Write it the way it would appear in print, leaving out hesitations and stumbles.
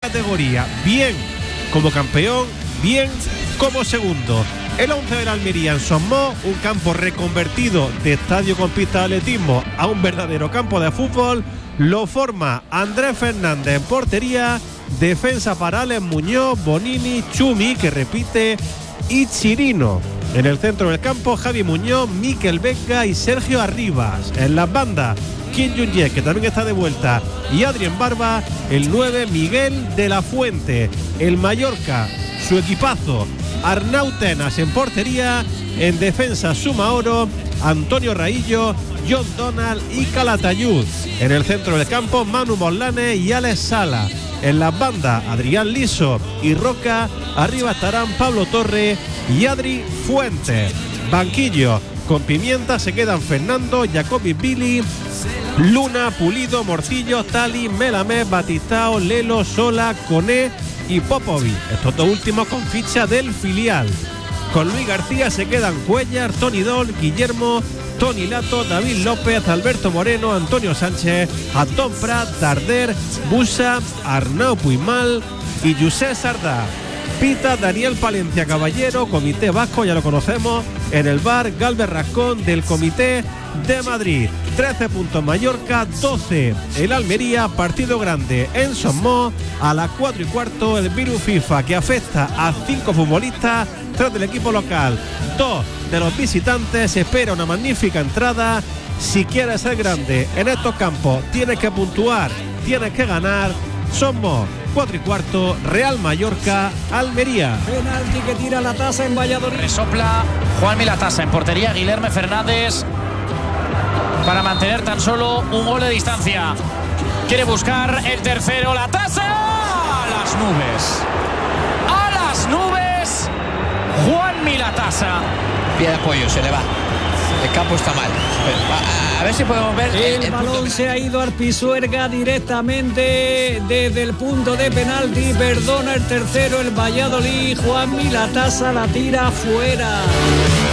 categoría, bien como campeón, bien como segundo. El 11 de la Almería en Somos, un campo reconvertido de estadio con pista de atletismo a un verdadero campo de fútbol, lo forma Andrés Fernández en portería, defensa para Alex Muñoz, Bonini, Chumi, que repite, y Chirino. En el centro del campo, Javi Muñoz, Mikel Vega y Sergio Arribas. En las bandas, Kim Jung-jae, que también está de vuelta, y Adrien Barba. El 9, Miguel de la Fuente. El Mallorca, su equipazo, Arnau Tenas en portería. En defensa, Sumaoro, Antonio Raillo, John Donald y Calatayud. En el centro del campo, Manu Morlane y Alex Sala. En las bandas, Adrián Liso y Roca. Arriba estarán Pablo Torre y Adri Fuentes. Banquillo, con Pimienta se quedan Fernando, Jacobi Billy, Luna, Pulido, Morcillo, Tali, Melamé, Batistao, Lelo, Sola, Coné y Popovic. Estos dos últimos con ficha del filial. Con Luis García se quedan Cuellar, Tony Dol, Guillermo, Tony Lato, David López, Alberto Moreno, Antonio Sánchez, Antón Prat, Darder, Busa, Arnau Puigmal y José Sardá. Pita Daniel Palencia Caballero, Comité Vasco, ya lo conocemos. En el bar, Galvez Rascón del Comité de Madrid. 13 puntos Mallorca, 12 el Almería. Partido grande en Somos a las 4:15. El virus FIFA que afecta a 5 futbolistas, 3 del equipo local, 2 de los visitantes. Se espera una magnífica entrada. Si quieres ser grande en estos campos, tienes que puntuar, tienes que ganar. Somos 4:15, Real Mallorca, Almería. Penalti que tira la tasa en Valladolid. Resopla Juanmi la tasa en portería. Guilherme Fernández para mantener tan solo un gol de distancia. Quiere buscar el tercero. La tasa a las nubes. A las nubes. Juanmi la tasa. Pie de apoyo, se le va. El campo está mal. A ver si podemos ver. El balón se ha ido al Pisuerga directamente desde el punto de penalti. Perdona el tercero el Valladolid. Juanmi la tasa la tira fuera.